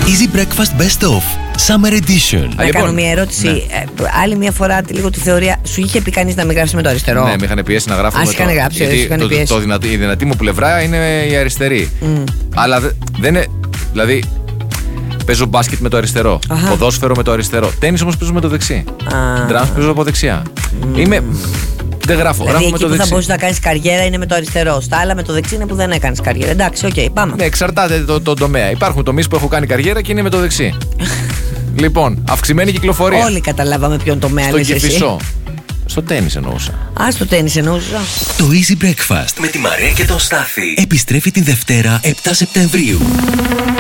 Easy Breakfast Best Of Summer Edition. Να κάνω μια ερώτηση. Ναι. Άλλη μια φορά λίγο τη θεωρία. Σου είχε πει κανείς να μην γράψει με το αριστερό? Ναι, με είχαν πιέσει να γράφω. Ας είχαν γράψει, γιατί η δυνατή μου πλευρά είναι η αριστερή. Αλλά δεν είναι. Δηλαδή, παίζω μπάσκετ με το αριστερό. Ποδόσφαιρο με το αριστερό. Τένις όμως παίζω με το δεξί. Ντράμς παίζω από δεξιά. Δεν γράφω. Δηλαδή, γράφω με το εκεί που δεξί. θα μπορείς να κάνεις καριέρα είναι με το αριστερό. Στα άλλα με το δεξί είναι που δεν έκανες καριέρα. Εντάξει, οκ, πάμε. Ναι, εξαρτάται το τομέα. Υπάρχουν τομείς που έχω κάνει καριέρα και είναι με το δεξί. Λοιπόν, αυξημένη κυκλοφορία. Όλοι καταλάβαμε ποιον τομέα λες εσύ. Κηφισό. Στο τένις εννοούσα. Α, στο τένις εννοούσα. Το Easy Breakfast με τη Μαρία και τον Στάθη επιστρέφει τη Δευτέρα 7 Σεπτεμβρίου.